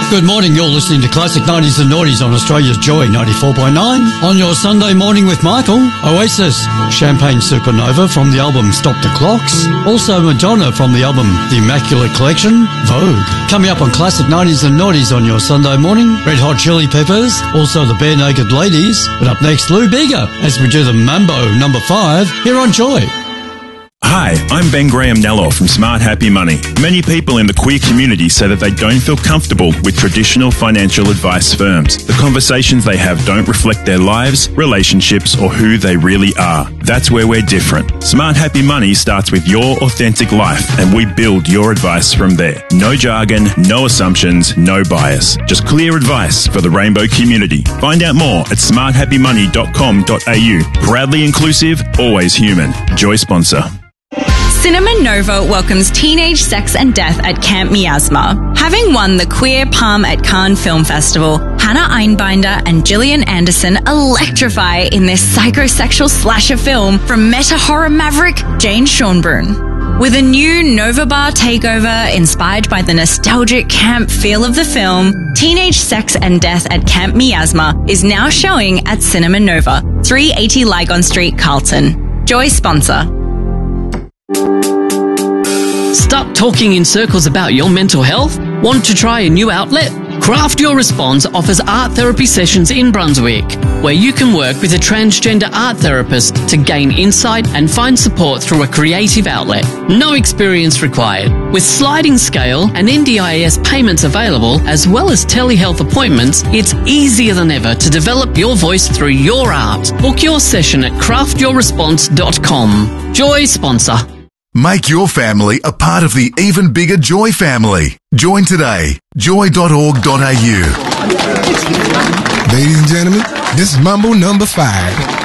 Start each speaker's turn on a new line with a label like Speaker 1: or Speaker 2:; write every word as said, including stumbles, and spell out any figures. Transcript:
Speaker 1: Good morning, you're listening to Classic nineties and Noughties on Australia's Joy ninety-four point nine. On your Sunday morning with Michael, Oasis, Champagne Supernova from the album Stop the Clocks. Also Madonna from the album The Immaculate Collection, Vogue. Coming up on Classic nineties and Noughties on your Sunday morning, Red Hot Chili Peppers, also the Bare Naked Ladies. But up next, Lou Bega as we do the Mambo number five here on Joy.
Speaker 2: Hi, I'm Ben Graham Nello from Smart Happy Money. Many people in the queer community say that they don't feel comfortable with traditional financial advice firms. The conversations they have don't reflect their lives, relationships, or who they really are. That's where we're different. Smart Happy Money starts with your authentic life, and we build your advice from there. No jargon, no assumptions, no bias. Just clear advice for the rainbow community. Find out more at smart happy money dot com dot a u. Proudly inclusive, always human. Joy sponsor.
Speaker 3: Cinema Nova welcomes Teenage Sex and Death at Camp Miasma. Having won the Queer Palm at Cannes Film Festival, Hannah Einbinder and Gillian Anderson electrify in this psychosexual slasher film from meta-horror maverick Jane Schonbrun. With a new Nova Bar takeover inspired by the nostalgic camp feel of the film, Teenage Sex and Death at Camp Miasma is now showing at Cinema Nova, three eighty Lygon Street, Carlton. Joy sponsor.
Speaker 4: Stuck talking in circles about your mental health? Want to try a new outlet? Craft Your Response offers art therapy sessions in Brunswick, where you can work with a transgender art therapist to gain insight and find support through a creative outlet. No experience required. With sliding scale and N D I S payments available, as well as telehealth appointments, it's easier than ever to develop your voice through your art. Book your session at craft your response dot com. Joy sponsor.
Speaker 5: Make your family a part of the even bigger Joy family. Join today. joy dot org dot a u.
Speaker 6: Ladies and gentlemen, this is Mambo number five.